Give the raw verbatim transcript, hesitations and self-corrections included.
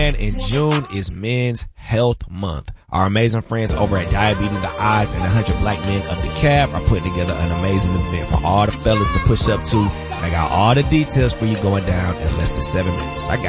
And in June is Men's Health Month. Our amazing friends over at Diabetes the Odds and one hundred Black Men of DeKalb are putting together an amazing event for all the fellas to push up to. And I got all the details for you going down in less than seven minutes. I got